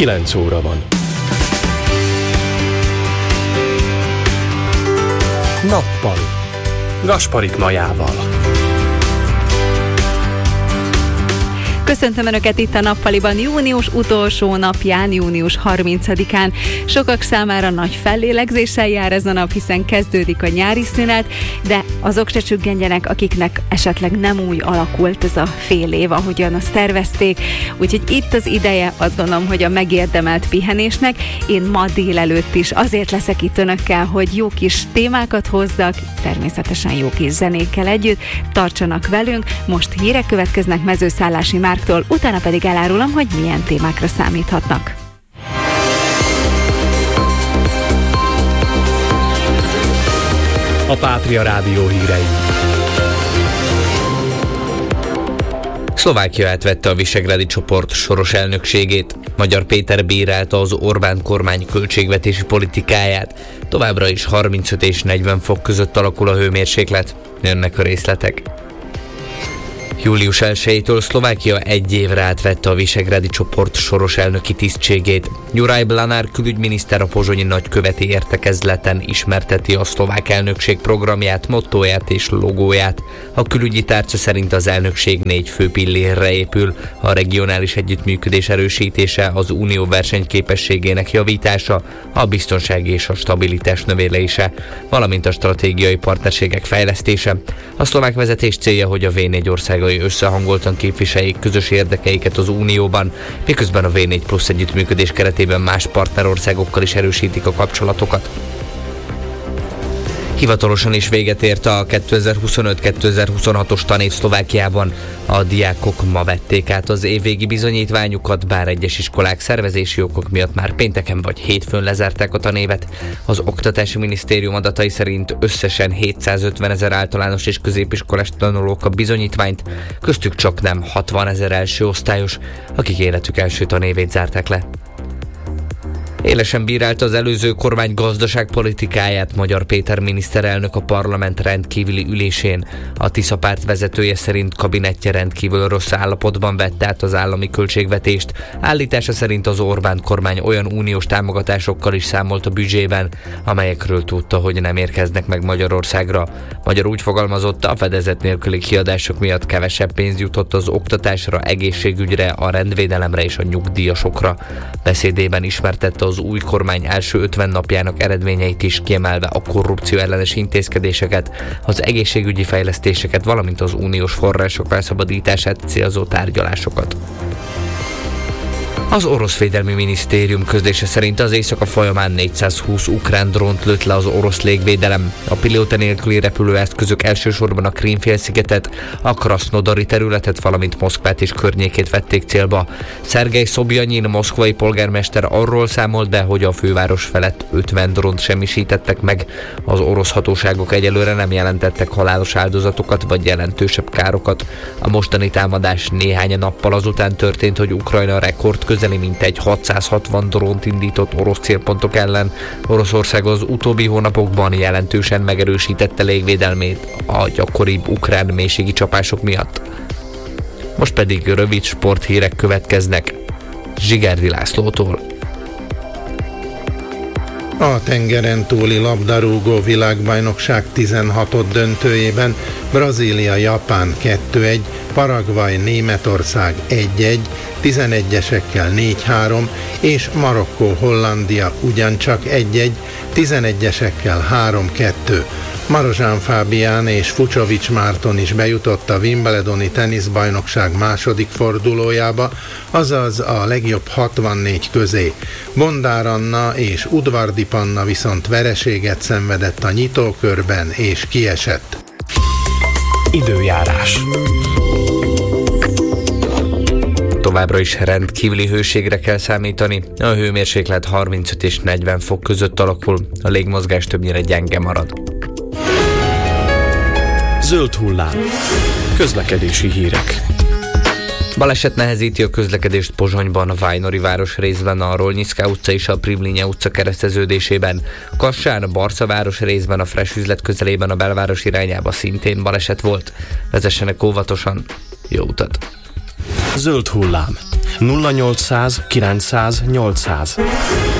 9 óra van. Nappali. Gasparik Majával. Köszöntöm Önöket itt a Nappaliban június utolsó napján, június 30-án. Sokak számára nagy fellélegzéssel jár ez a nap, hiszen kezdődik a nyári szünet, de azok se csüggedjenek, akiknek esetleg nem úgy alakult ez a fél év, ahogyan azt tervezték. Úgyhogy itt az ideje, azt gondolom, hogy a megérdemelt pihenésnek. Én ma délelőtt is azért leszek itt Önökkel, hogy jó kis témákat hozzak, természetesen jó kis zenékkel együtt. Tartsanak velünk, most hírek következnek Mezőszállási Márktól, utána pedig elárulom, hogy milyen témákra számíthatnak. A Pátria Rádió hírei. Szlovákia átvette a Visegrádi csoport soros elnökségét. Magyar Péter bírálta az Orbán kormány költségvetési politikáját. Továbbra is 35 és 40 fok között alakul a hőmérséklet. Jönnek a részletek. Július 1-től Szlovákia egy évre átvette a Visegrádi csoport soros elnöki tisztségét. Juraj Blanár külügyminiszter a pozsonyi nagyköveti értekezleten ismerteti a szlovák elnökség programját, mottóját és logóját. A külügyi tárca szerint az elnökség 4 fő pillérre épül: a regionális együttműködés erősítése, az unió versenyképességének javítása, a biztonság és a stabilitás növelése, valamint a stratégiai partnerségek fejlesztése. A szlovák vezetés célja, hogy a V4 országai összehangoltan képviseljék közös érdekeiket az Unióban, miközben a V4+ együttműködés keretében más partnerországokkal is erősítik a kapcsolatokat. Hivatalosan is véget ért a 2025-2026-os tanév Szlovákiában. A diákok ma vették át az évvégi bizonyítványukat, bár egyes iskolák szervezési okok miatt már pénteken vagy hétfőn lezárták a tanévet. Az Oktatási Minisztérium adatai szerint összesen 750 000 általános és középiskolás tanulók a bizonyítványt, köztük csak nem 60 000 első osztályos, akik életük első tanévét zárták le. Élesen bírálta az előző kormány gazdaságpolitikáját Magyar Péter miniszterelnök a parlament rendkívüli ülésén. A Tisza párt vezetője szerint kabinettje rendkívül rossz állapotban vette át az állami költségvetést. Állítása szerint az Orbán kormány olyan uniós támogatásokkal is számolt a büdzsében, amelyekről tudta, hogy nem érkeznek meg Magyarországra. Magyar úgy fogalmazott, a fedezet nélküli kiadások miatt kevesebb pénz jutott az oktatásra, egészségügyre, a rendvédelemre és a nyugdíjasokra. Beszédében ismertette az új kormány első 50 napjának eredményeit is, kiemelve a korrupció ellenes intézkedéseket, az egészségügyi fejlesztéseket, valamint az uniós források felszabadítását célzó tárgyalásokat. Az orosz védelmi minisztérium közlése szerint az éjszaka folyamán 420 ukrán drónt lőtt le az orosz légvédelem. A pilóta nélküli repülőeszközök elsősorban a Krím-félszigetet, a Krasznodari területet, valamint Moszkvát és környékét vették célba. Szergej Szobjanyin, moszkvai polgármester arról számolt be, hogy a főváros felett 50 drónt semmisítettek meg. Az orosz hatóságok egyelőre nem jelentettek halálos áldozatokat vagy jelentősebb károkat. A mostani támadás néhány nappal azután történt, hogy Ukrajna rekord közeli mintegy 660 drónt indított orosz célpontok ellen. Oroszország az utóbbi hónapokban jelentősen megerősítette légvédelmét a gyakoribb ukrán mélységi csapások miatt. Most pedig rövid sporthírek következnek Zsigerdi Lászlótól. A tengeren túli labdarúgó világbajnokság 16. döntőjében Brazília-Japán 2-1, Paraguay Németország 1-1, 11-esekkel 4-3, és Marokkó-Hollandia ugyancsak 1-1, 11-esekkel 3-2. Marozsán Fábián és Fucsovics Márton is bejutott a Wimbledoni teniszbajnokság második fordulójába, azaz a legjobb 64 közé. Bondár Anna és Udvardi Panna viszont vereséget szenvedett a nyitókörben és kiesett. Időjárás. Továbbra is rendkívüli hőségre kell számítani. A hőmérséklet 35 és 40 fok között alakul, a légmozgás többnyire gyenge marad. Zöld hullám. Közlekedési hírek. Baleset nehezíti a közlekedést Pozsonyban, a Vajnori város részben, a Rolnyiszká utca és a Privlinye utca kereszteződésében. Kassán, a Barcaváros részben, a Fresh üzlet közelében a belváros irányába szintén baleset volt. Vezessenek óvatosan. Jó utat! Zöld hullám. 0800 900 800.